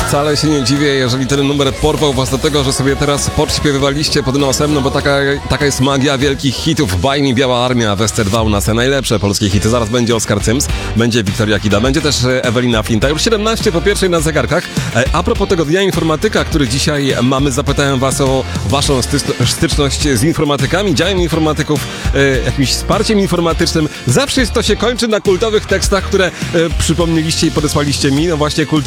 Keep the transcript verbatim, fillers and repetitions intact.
Wcale się nie dziwię, jeżeli ten numer porwał was do tego, że sobie teraz podśpiewywaliście pod nosem, no bo taka, taka jest magia wielkich hitów. Baj mi Biała Armia, Wester nas najlepsze polskie hity. Zaraz będzie Oskar Cyms, będzie Wiktoria Kida, będzie też Ewelina Flinta. Już siedemnaście po pierwszej na zegarkach. A propos tego Dnia Informatyka, który dzisiaj mamy, zapytałem was o waszą styczność z informatykami, działem informatyków, jakimś wsparciem informatycznym. Zawsze to się kończy na kultowych tekstach, które przypomnieliście i podesłaliście mi. No właśnie kultowych